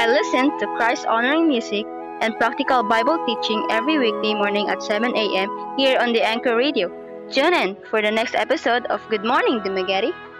I listen to Christ honoring music and practical Bible teaching every weekday morning at 7 a.m. here on the Anchor Radio. Tune in for the next episode of Good Morning, Dumaguete.